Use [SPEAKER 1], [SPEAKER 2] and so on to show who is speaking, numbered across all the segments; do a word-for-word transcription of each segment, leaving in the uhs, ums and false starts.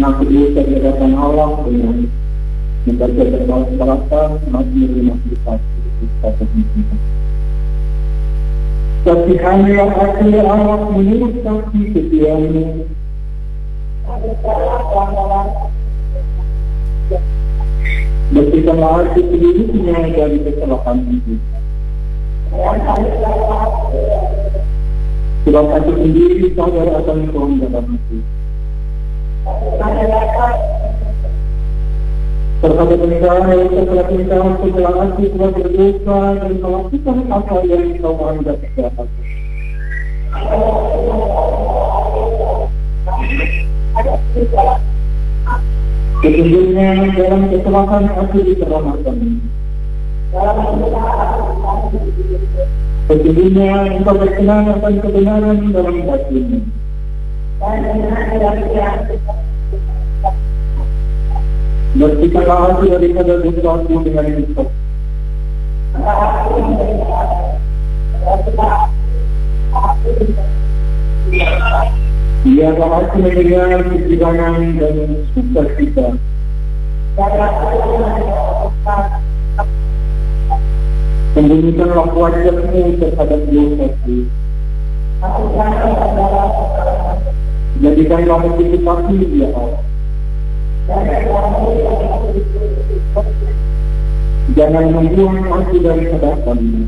[SPEAKER 1] mengaku dosa di hadapan Allah dengan membaca berbalas-balasan Mazmur lima puluh satu. Kasihannya aku ya Allah menurut kasih setiamu. Bersihkanlah hati seluruhnya dari kesalahan itu. Sebab aku sendiri sadar akan kehandapan itu. Terhadap pernikahan yang setelah pernikahan setelah aku telah berdosa dan melakukan apa yang kau anggap jahat. Sesungguhnya dalam kesalahan aku diselamatkan. Sesungguhnya engkau berkenan akan kebenaran dalam hatimu. Bersihkanlah hati daripada dosaku dengan hisap. Biarlah hati mendengar kejirangan dan sukacita. Sembunyikanlah wajahmu terhadap dosaku. Jadikanlah begitu pasti ya Allah. Jangan membuang aku dari hadapan-Mu.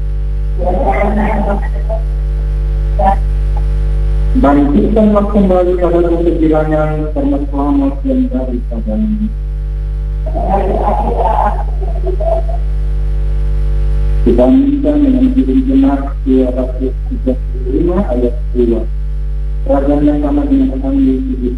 [SPEAKER 1] Bangkitkanlah kembali pada kegirangan karena selamat yang dari padamu. Kita minta dengan diri benar dua ratus tiga puluh lima ayat dua. Raga yang sama dengan kami